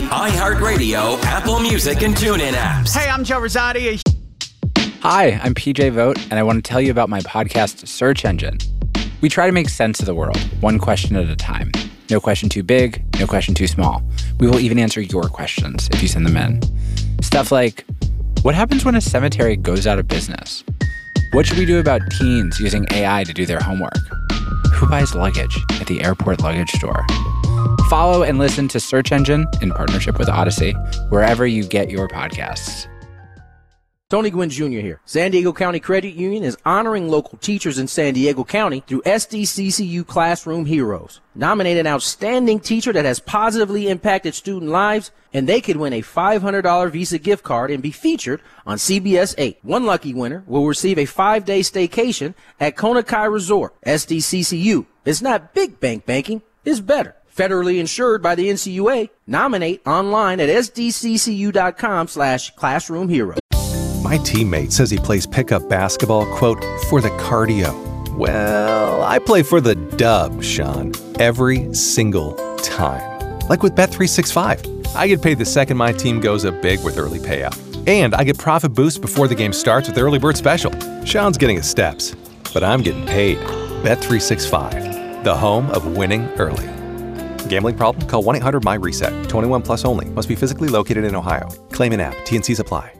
iHeartRadio, Apple Music, and TuneIn apps. Hey, I'm Joe Rosati. Hi, I'm PJ Vogt, and I want to tell you about my podcast, Search Engine. We try to make sense of the world, one question at a time. No question too big, no question too small. We will even answer your questions if you send them in. Stuff like, what happens when a cemetery goes out of business? What should we do about teens using AI to do their homework? Who buys luggage at the airport luggage store? Follow and listen to Search Engine in partnership with Odyssey, wherever you get your podcasts. Tony Gwynn Jr. here. San Diego County Credit Union is honoring local teachers in San Diego County through SDCCU Classroom Heroes. Nominate an outstanding teacher that has positively impacted student lives, and they could win a $500 Visa gift card and be featured on CBS 8. One lucky winner will receive a 5-day staycation at Kona Kai Resort. SDCCU. It's not big bank banking, it's better. Federally insured by the NCUA. Nominate online at sdccu.com/classroomhero. My teammate says he plays pickup basketball, quote, for the cardio. Well, I play for the dub, Sean, every single time. Like with Bet365. I get paid the second my team goes up big with early payout. And I get profit boosts before the game starts with Early Bird Special. Sean's getting his steps, but I'm getting paid. Bet365, the home of winning early. Gambling problem? Call 1-800-MY-RESET. 21 plus only. Must be physically located in Ohio. Claim an app. T&Cs apply.